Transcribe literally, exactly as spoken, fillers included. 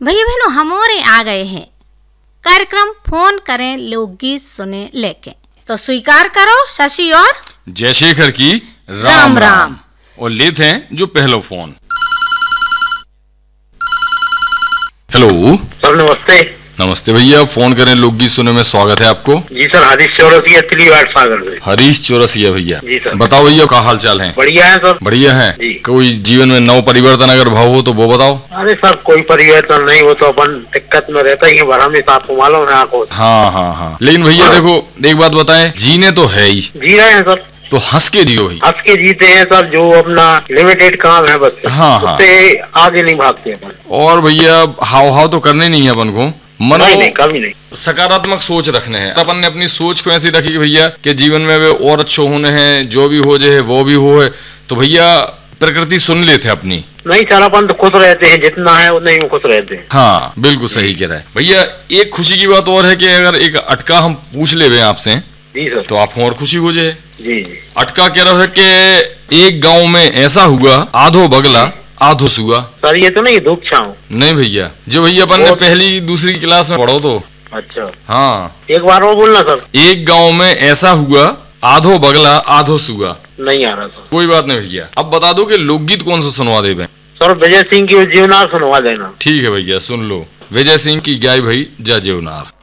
भैया बहनों हमोरे आ गए हैं कार्यक्रम फोन करें लोकगीत सुने लेके, तो स्वीकार करो शशि और जयशेखर की राम राम, राम, राम। और लेते हैं जो पहलो फोन। हेलो सर नमस्ते। नमस्ते भैया, फोन करें लोकगीत सुने में स्वागत है आपको। जी सर, हरीश चौरसिया तिलीवाड़ सागर से। हरीश चौरसिया भैया जी सर। बताओ भैया क्या हाल चाल है? बढ़िया है सर। बढ़िया है जी। कोई जीवन में नव परिवर्तन अगर भाव हो तो वो बताओ। अरे सर कोई परिवर्तन नहीं हो तो अपन दिक्कत में रहता ही भरा में, आपको मालूम है आपको। हाँ हाँ हाँ लेकिन भैया देखो एक बात बताएं, जीने तो है ही, जी रहे हैं सर। तो हंस के जियो ही। हंस के जीते हैं सर, जो अपना लिमिटेड काम है बस। हाँ, हाँ। उससे आगे नहीं भागते अपन। और भैया हाव हाव तो करने नहीं है अपन को, मनो नहीं नहीं कभी नहीं। सकारात्मक सोच रखने हैं। अपन ने अपनी सोच को ऐसी रखी कि भैया के जीवन में वे और अच्छे होने हैं, जो भी हो जाए वो भी हो है, तो भैया प्रकृति सुन लेते अपनी। नहीं सर, अपन तो खुश रहते हैं, जितना है उतने ही खुश रहते हैं। हाँ बिल्कुल सही कह रहा है भैया। एक खुशी की बात और है कि अगर एक अटका हम पूछ ले आपसे जी सर, तो आपको और खुशी हो जाए। जी जी। अटका कह रहा है कि एक गांव में ऐसा हुआ, आधो बगला आधो सुआ। सर ये तो नहीं धूप छाऊं? नहीं भैया, जो भैया अपन ने वो- पहली दूसरी क्लास में पढ़ो तो। अच्छा, हाँ, एक बार और बोलना सर। एक गांव में ऐसा हुआ, आधो बगला आधो सुआ। नहीं आ रहा सर। कोई बात नहीं भैया, अब बता दो कि लोकगीत कौन सा सुनवा देवे। सर विजय सिंह की जीवनार सुनवा देना। ठीक है भैया सुन लो, विजय सिंह की गाय भाई जा जीवनार।